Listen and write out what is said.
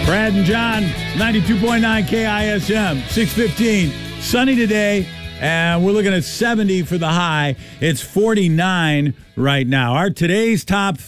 Brad and John, 92.9 KISM, 6:15. Sunny today, and we're looking at 70 for the high. It's 49 right now. Our today's top